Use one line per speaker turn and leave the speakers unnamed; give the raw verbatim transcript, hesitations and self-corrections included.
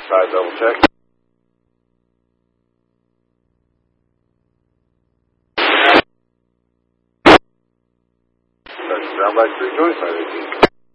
side, double check. That's ground by three, joint five eighteen.